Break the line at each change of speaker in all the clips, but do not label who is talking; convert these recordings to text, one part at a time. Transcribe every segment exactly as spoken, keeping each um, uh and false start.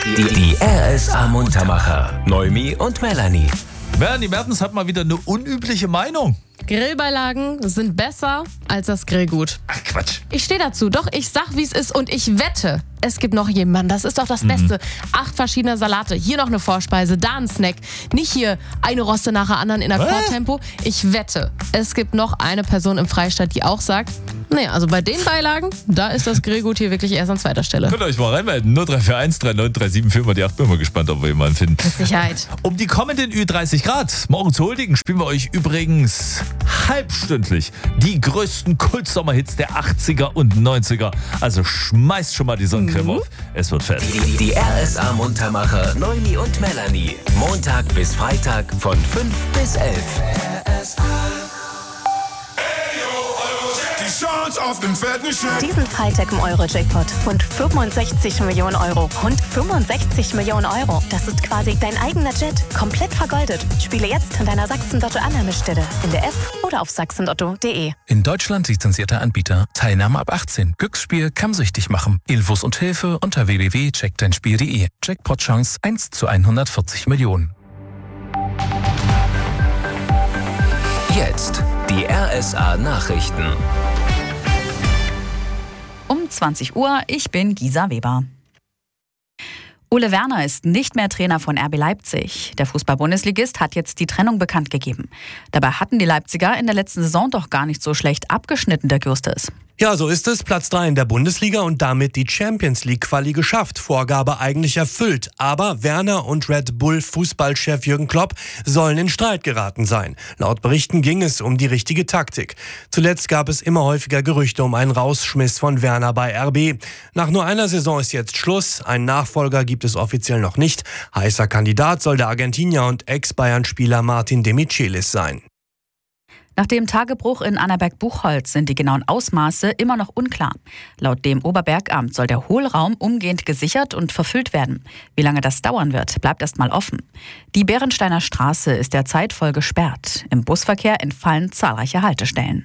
Die R S A Muntermacher. Noemi und Melanie.
Melanie Mertens hat mal wieder eine unübliche Meinung.
Grillbeilagen sind besser als das Grillgut.
Ach Quatsch.
Ich stehe dazu, doch ich sag, wie es ist und ich wette, es gibt noch jemanden. Das ist doch das Beste. Acht verschiedene Salate, hier noch eine Vorspeise, da ein Snack. Nicht hier eine Roste nach der anderen in Akkordtempo. Ich wette, es gibt noch eine Person im Freistaat, die auch sagt, nee, also bei den Beilagen, da ist das Grillgut hier wirklich erst an zweiter Stelle.
Könnt ihr euch mal reinmelden. null drei vier eins drei neun drei sieben vier mal die acht. Bin mal gespannt, ob wir jemanden finden.
Mit Sicherheit.
Um die kommenden Ü dreißig Grad morgen zu huldigen, spielen wir euch übrigens halbstündlich die größten Kultsommerhits der achtziger und neunziger. Also schmeißt schon mal die Sonnencreme mhm. auf. Es wird fest.
Die, die R S A Muntermacher Noemi und Melanie. Montag bis Freitag von fünf bis elf. R S A.
Auf den fetten Scheck.
Diesen Freitag im Euro-Jackpot. Rund fünfundsechzig Millionen Euro. Rund fünfundsechzig Millionen Euro. Das ist quasi dein eigener Jet. Komplett vergoldet. Spiele jetzt an deiner Sachsen-Lotto-Annahmestelle. In der App oder auf sachsen-lotto punkt de.
In Deutschland lizenzierter Anbieter. Teilnahme ab achtzehn. Glücksspiel kann süchtig machen. Infos und Hilfe unter w w w punkt check dein spiel punkt de. Jackpot-Chance eins zu hundertvierzig Millionen.
Jetzt die R S A Nachrichten.
Um zwanzig Uhr, ich bin Gisa Weber. Ole Werner ist nicht mehr Trainer von R B Leipzig. Der Fußball-Bundesligist hat jetzt die Trennung bekannt gegeben. Dabei hatten die Leipziger in der letzten Saison doch gar nicht so schlecht abgeschnitten, der Gürstes.
Ja, so ist es. Platz drei in der Bundesliga und damit die Champions League-Quali geschafft. Vorgabe eigentlich erfüllt. Aber Werner und Red Bull-Fußballchef Jürgen Klopp sollen in Streit geraten sein. Laut Berichten ging es um die richtige Taktik. Zuletzt gab es immer häufiger Gerüchte um einen Rausschmiss von Werner bei R B. Nach nur einer Saison ist jetzt Schluss. Einen Nachfolger gibt es offiziell noch nicht. Heißer Kandidat soll der Argentinier und Ex-Bayern-Spieler Martin de Michelis sein.
Nach dem Tagebruch in Annaberg-Buchholz sind die genauen Ausmaße immer noch unklar. Laut dem Oberbergamt soll der Hohlraum umgehend gesichert und verfüllt werden. Wie lange das dauern wird, bleibt erst mal offen. Die Bärensteiner Straße ist derzeit voll gesperrt. Im Busverkehr entfallen zahlreiche Haltestellen.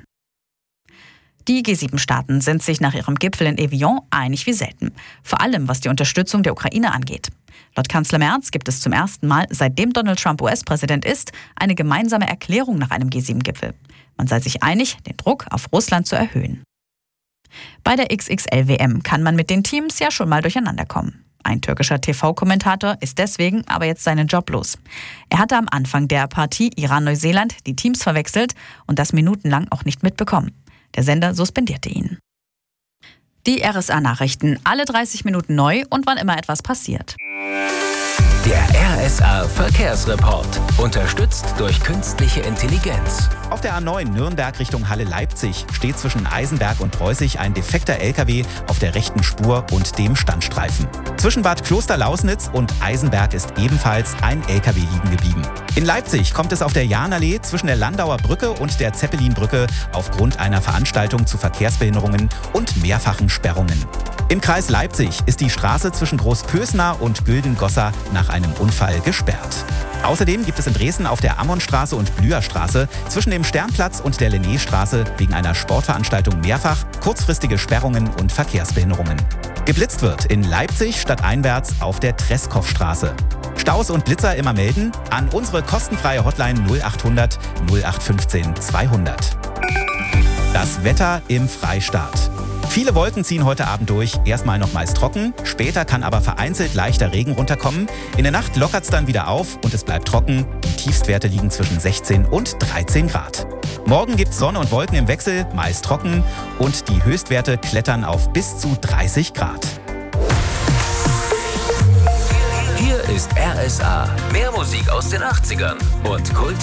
Die G sieben Staaten sind sich nach ihrem Gipfel in Evian einig wie selten. Vor allem, was die Unterstützung der Ukraine angeht. Laut Kanzler Merz gibt es zum ersten Mal, seitdem Donald Trump U S-Präsident ist, eine gemeinsame Erklärung nach einem G sieben Gipfel. Man sei sich einig, den Druck auf Russland zu erhöhen. Bei der X X L W M kann man mit den Teams ja schon mal durcheinander kommen. Ein türkischer T V-Kommentator ist deswegen aber jetzt seinen Job los. Er hatte am Anfang der Partie Iran-Neuseeland die Teams verwechselt und das minutenlang auch nicht mitbekommen. Der Sender suspendierte ihn. Die R S A-Nachrichten, alle dreißig Minuten neu und wann immer etwas passiert.
Der R S A Verkehrsreport. Unterstützt durch künstliche Intelligenz.
Auf der A neun Nürnberg Richtung Halle-Leipzig steht zwischen Eisenberg und Preußig ein defekter L K W auf der rechten Spur und dem Standstreifen. Zwischen Bad Kloster-Lausnitz und Eisenberg ist ebenfalls ein L K W liegen geblieben. In Leipzig kommt es auf der Jahnallee zwischen der Landauer Brücke und der Zeppelinbrücke aufgrund einer Veranstaltung zu Verkehrsbehinderungen und mehrfachen Sperrungen. Im Kreis Leipzig ist die Straße zwischen Großkösnar und Güldengossa nach einem Unfall gesperrt. Außerdem gibt es in Dresden auf der Ammonstraße und Blüherstraße zwischen dem Sternplatz und der Lenné-Straße wegen einer Sportveranstaltung mehrfach kurzfristige Sperrungen und Verkehrsbehinderungen. Geblitzt wird in Leipzig stadteinwärts auf der Treskow-Straße. Staus und Blitzer immer melden an unsere kostenfreie Hotline null achthundert null acht fünfzehn zweihundert. Das Wetter im Freistaat. Viele Wolken ziehen heute Abend durch, erstmal noch meist trocken, später kann aber vereinzelt leichter Regen runterkommen. In der Nacht lockert es dann wieder auf und es bleibt trocken. Die Tiefstwerte liegen zwischen sechzehn und dreizehn Grad. Morgen gibt es Sonne und Wolken im Wechsel, meist trocken und die Höchstwerte klettern auf bis zu dreißig Grad.
Hier ist R S A. Mehr Musik aus den achtzigern und Kult